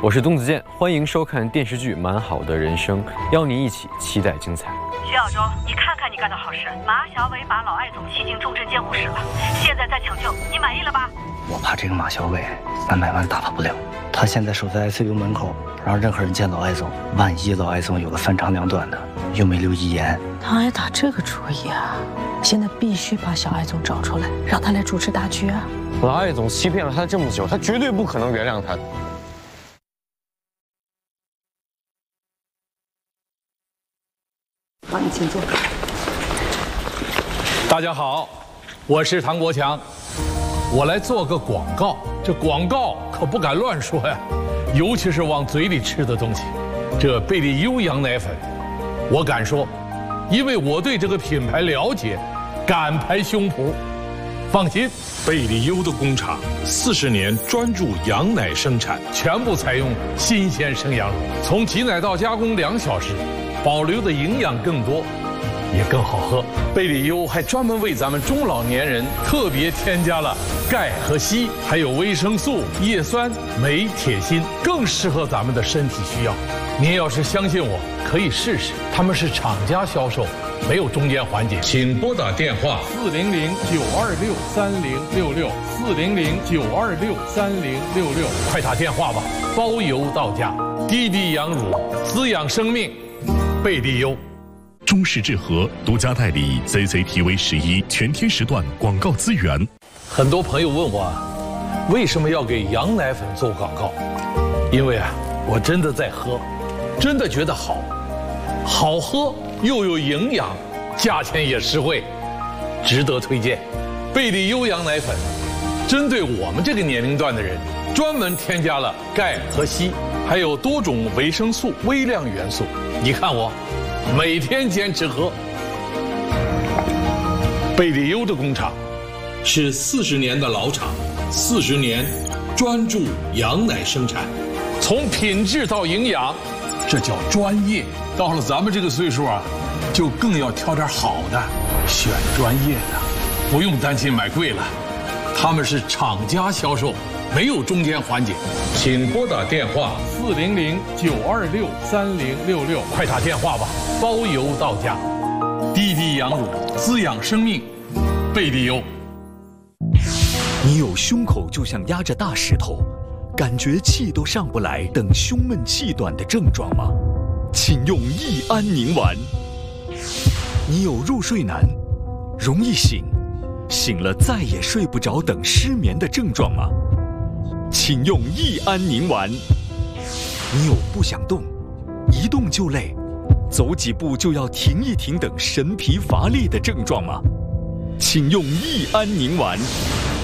我是东子健，欢迎收看电视剧《蛮好的人生》，邀您一起期待精彩。 徐耀州，你看看你干的好事，马小伟把老艾总骑进重症监护室了，现在在抢救，你满意了吧？ 我怕这个马小伟300万打发不了，他现在守在 ICU 门口，不让任何人见老艾总。万一老艾总有个三长两短的，又没留遗言， 他还打这个主意啊！现在必须把小艾总找出来，让他来主持大局啊！ 老艾总欺骗了他这么久，他绝对不可能原谅他。 帮你请坐。 大家好，我是唐国强，我来做个广告。这广告可不敢乱说呀，尤其是往嘴里吃的东西。这贝利优羊奶粉，我敢说，因为我对这个品牌了解，敢拍胸脯。放心， 贝利优的工厂40年专注羊奶生产， 全部采用新鲜生羊乳，从挤奶到加工2小时，保留的营养更多，也更好喝。贝利优还专门为咱们中老年人特别添加了钙和硒，还有维生素、叶酸、镁、铁、锌，更适合咱们的身体需要。您要是相信我，可以试试。他们是厂家销售，没有中间环节。 请拨打电话 400-926-3066，400-926-3066，快打电话吧，包邮到家。滴滴羊乳，滋养生命，贝利优。 中视智和独家代理 CCTV11全天时段广告资源。 很多朋友问我，为什么要给羊奶粉做广告？因为我真的在喝，真的觉得好，好喝又有营养，价钱也实惠，值得推荐。贝利优羊奶粉，针对我们这个年龄段的人，专门添加了钙和硒，还有多种维生素、微量元素。你看我，每天坚持喝。贝利优的工厂是40年的老厂，40年专注羊奶生产，从品质到营养，这叫专业。到了咱们这个岁数就更要挑点好的，选专业的，不用担心买贵了。他们是厂家销售，没有中间环节。 请拨打电话 400-926-3066，快打电话吧，包邮到家。滴滴羊乳，滋养生命，贝利优。 你有胸口就像压着大石头，感觉气都上不来等胸闷气短的症状吗？请用益安宁丸。你有入睡难、容易醒、醒了再也睡不着等失眠的症状吗？请用益安宁丸。你有不想动、一动就累、走几步就要停一停等神疲乏力的症状吗？请用益安宁丸。